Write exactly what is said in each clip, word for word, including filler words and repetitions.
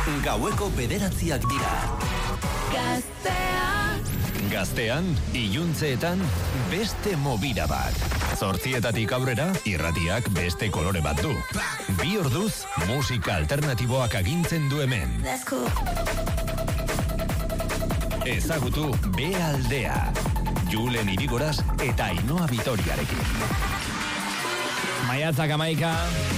Gaueko bederatziak dira. Gaztean Gaztean, iluntzeetan, beste movida bat. Zortzietatik aurrera, irratiak beste kolore bat du. Bi orduz, musika alternatiboak agintzen du hemen. Ezagutu B aldea. Julen Irigoras eta Ainhoa Vitoriarekin. Maiatzak amaika,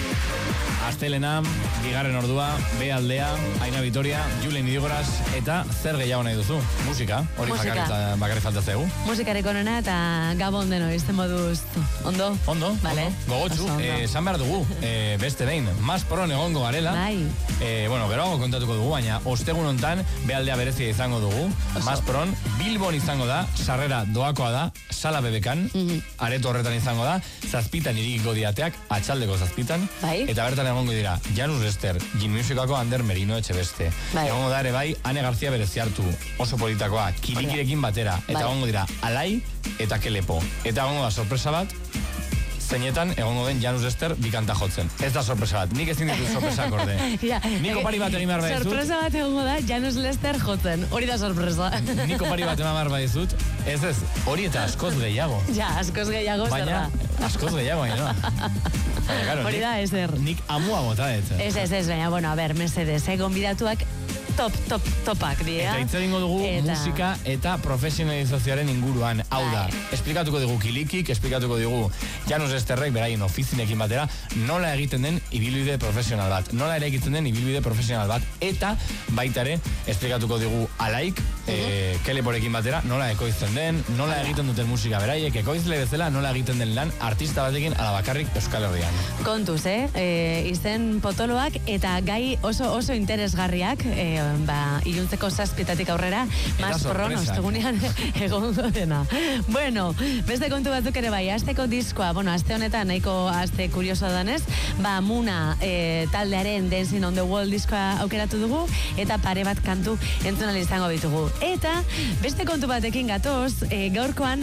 astelena, bigarren ordua, B aldea, Ainhoa Vitoria, Julen Irigoras, eta zer gehiago nahi duzu? Musika, hori bakarri falta zegu. Musikareko nona eta gabon deno, izten moduz. Ondo? Ondo, vale. Ondo. Gogotxu, esan behar dugu, e, beste behin, mas pron egongo garela. Bai. E, bueno, geroago kontatuko dugu, baina ostegun hontan B aldea berezia izango dugu. Oso. Mas pron, Bilbon izango da, sarrera doakoa da, sala bebekan, mm-hmm. areto horretan izango da, zazpitan irikiko diateak, atxaldeko zazpitan, bai. Eta bertan egongo dira, Janus Lester, Gin Musicako Ander Merino Etxebeste. Bai. Egongo da ere bai, Ane Garzia Bereziartu, oso politakoa, Kirikirekin batera, eta bai. Egongo dira, Alai eta Kelepo. Eta egongo da sorpresa bat, zeinetan egongo den Janus Lester bikanta jotzen. Ez da sorpresa bat, nik ezin ditut sorpresak orde. Ja, Niko pari bat egin behar badizut. Sorpresa bat egongo da Janus Lester jotzen, hori da sorpresa. Niko pari bat egin behar badizut, ez ez, hori eta askoz gehiago. Ja, askoz gehiago zer da. Baina, askoz gehiago, baina, no? Claro, hori da, ezer. Nik amua bota ez. Ez, ez, ez, baina, bueno, a ber, mesedez, eh, gonbidatuak top, top, topak, dira. Eta hitz egingo dugu eta... musika eta profesionalizazioaren inguruan. Hau da, esplikatuko dugu Kilikik, esplikatuko dugu Janus Lesterrek beraien ofizinekin batera, nola egiten den ibilbide profesional bat. Nola ere egiten den ibilbide profesional bat. Eta baita ere, esplikatuko dugu Alaik, uh-huh. e, Keleporekin batera, nola ekoizten den, nola egiten duten musika beraiek, ekoizle bezala, nola egiten den lan artista batekin alabakarrik Euskal Herrian. Kontuz, eh? E, izen potoloak eta gai oso oso interesgarriak, e, ba, iluntzeko zazpietatik aurrera, mas pron, ostegunean egongo dena. Bueno, beste kontu batzuk ere bai, asteko diskoa, bueno, aste honetan, nahiko aste kurioso danez, ba, Muna e, taldearen Dancing on the Wall diskoa aukeratu dugu, eta pare bat kantu entzunal izango bitugu. Eta, beste kontu batekin gatoz, e, gaurkoan,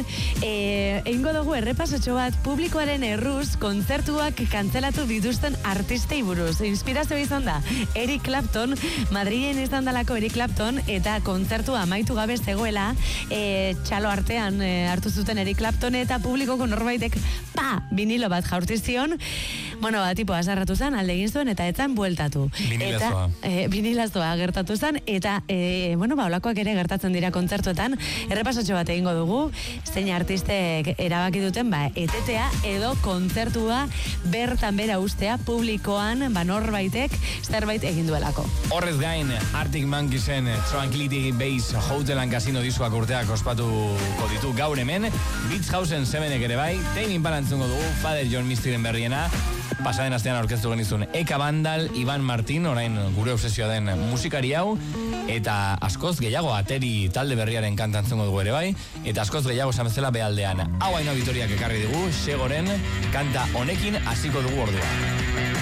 e, egingo dugu errepasotxo bat publikoaren erruz, kontzertuak kantzelatu dituzten artistei buruz. Inspirazio izan da, Eric Clapton, Madrilen izan dalako Eric Clapton, eta kontzertua amaitu gabe zegoela, e, txalo artean e, hartu zuten Eric Clapton, eta publikoko norbaitek, pa, vinilo bat jaurtizion, bueno, ba, tipo, azarratu zen, alde egin zuen, eta etzan bueltatu. Vinilazoa. E, vinilazoa gertatu zen, eta, e, bueno, ba, olakoak ere gertatzen dira kontzertuetan, errepasotxo bat egingo dugu, zein artistek erabaki duten, ba, etetea edo kontzertua bertan bera ustea, publikoan, ba, norbaitek zerbait egin duelako. Horrez gain, Arctic Monkeysen Tranquility Base Hotel and Casino diskoak urteak ospatuko ditu gaur hemen, Beach Houseen semenek ere bai, Tame Impala entzungo dugu, Father John Mistyren berriena, pasaden astean aurkeztu genizun Eka Bandal, Iban Martin, orain gure obsesioa den musikari hau, eta askoz gehiago Ateri talde berriaren kanta entzungo dugu ere bai, eta askoz gehiago esan bezala bealdean. Hau Ainhoa Vitoriak ekarri dugu, Segoren kanta honekin hasiko dugu ordua.